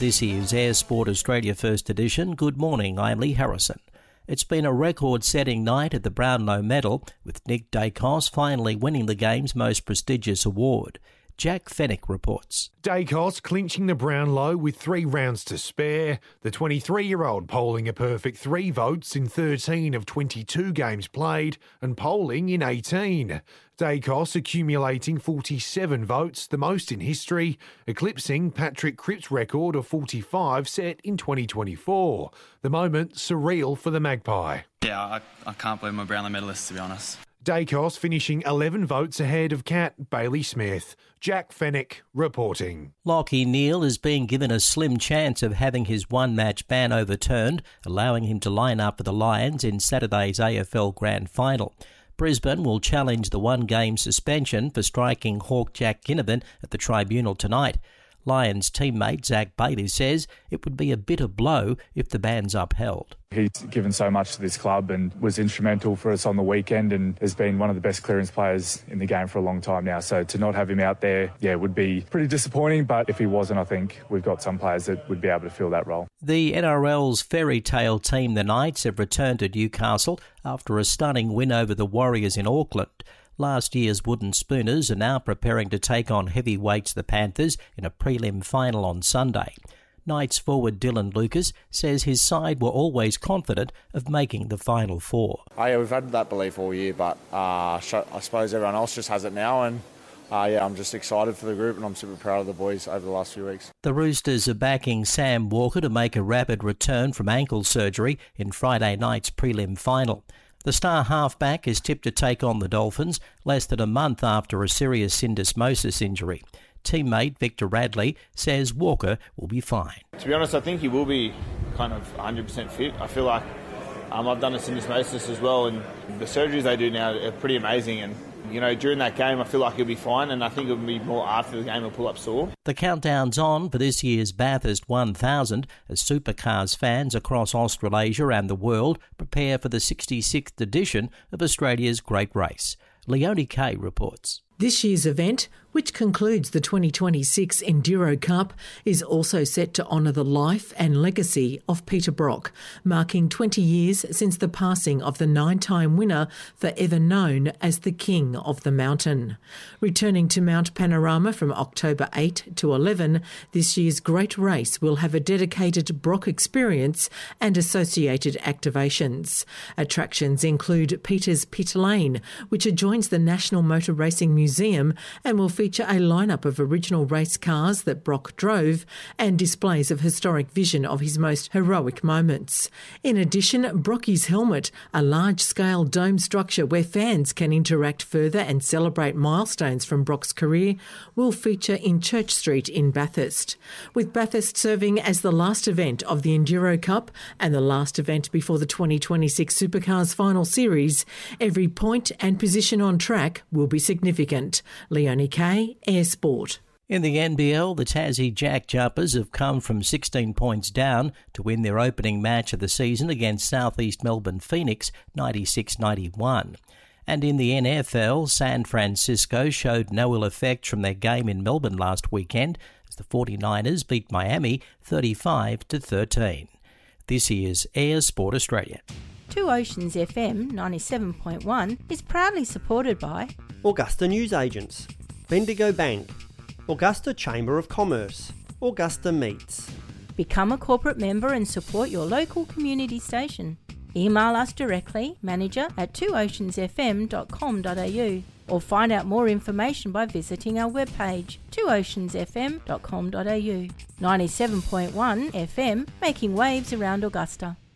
This is Air Sport Australia First Edition. Good morning, I'm Lee Harrison. It's been a record-setting night at the Brownlow Medal, with Nick Dacos finally winning the game's most prestigious award. Jack Fennick reports. Dacos clinching the Brownlow with 3 rounds to spare. The 23-year-old polling a perfect 3 votes in 13 of 22 games played and polling in 18. Dacos accumulating 47 votes, the most in history, eclipsing Patrick Cripps' record of 45 set in 2024. The moment surreal for the Magpie. Yeah, I can't believe I'm a Brownlow medalist, to be honest. Dacos finishing 11 votes ahead of Cat Bailey Smith. Jack Fennick reporting. Lachie Neale is being given a slim chance of having his one-match ban overturned, allowing him to line up for the Lions in Saturday's AFL Grand Final. Brisbane will challenge the one-game suspension for striking Hawk Jack Ginnivan at the tribunal tonight. Lions teammate Zach Bailey says it would be a bitter blow if the ban's upheld. He's given so much to this club and was instrumental for us on the weekend and has been one of the best clearance players in the game for a long time now. So to not have him out there, would be pretty disappointing. But if he wasn't, I think we've got some players that would be able to fill that role. The NRL's fairy tale team, the Knights, have returned to Newcastle after a stunning win over the Warriors in Auckland. Last year's Wooden Spooners are now preparing to take on heavyweights the Panthers in a prelim final on Sunday. Knights forward Dylan Lucas says his side were always confident of making the Final Four. We've had that belief all year, but I suppose everyone else just has it now, and I'm just excited for the group and I'm super proud of the boys over the last few weeks. The Roosters are backing Sam Walker to make a rapid return from ankle surgery in Friday night's prelim final. The star halfback is tipped to take on the Dolphins less than a month after a serious syndesmosis injury. Teammate Victor Radley says Walker will be fine. To be honest, I think he will be kind of 100% fit. I feel like I've done a syndesmosis as well, and the surgeries they do now are pretty amazing. And during that game, I feel like he'll be fine, and I think it'll be more after the game he'll pull up sore. The countdown's on for this year's Bathurst 1000 as supercars fans across Australasia and the world prepare for the 66th edition of Australia's Great Race. Leonie Kay reports. This year's event, which concludes the 2026 Enduro Cup, is also set to honour the life and legacy of Peter Brock, marking 20 years since the passing of the 9-time winner, forever known as the King of the Mountain. Returning to Mount Panorama from October 8 to 11, this year's Great Race will have a dedicated Brock experience and associated activations. Attractions include Peter's Pit Lane, which adjoins the National Motor Racing Museum and will feature a lineup of original race cars that Brock drove and displays of historic vision of his most heroic moments. In addition, Brocky's Helmet, a large-scale dome structure where fans can interact further and celebrate milestones from Brock's career, will feature in Church Street in Bathurst. With Bathurst serving as the last event of the Enduro Cup and the last event before the 2026 Supercars Final Series, every point and position on track will be significant. Leonie Kay, Air Sport. In the NBL, the Tassie Jack Jumpers have come from 16 points down to win their opening match of the season against Southeast Melbourne Phoenix 96-91. And in the NFL, San Francisco showed no ill effects from their game in Melbourne last weekend as the 49ers beat Miami 35-13. This is Air Sport Australia. Two Oceans FM 97.1 is proudly supported by Augusta News Agents, Bendigo Bank, Augusta Chamber of Commerce, Augusta Meats. Become a corporate member and support your local community station. Email us directly, manager@twooceansfm.com.au, or find out more information by visiting our webpage, twooceansfm.com.au. 97.1 FM, making waves around Augusta.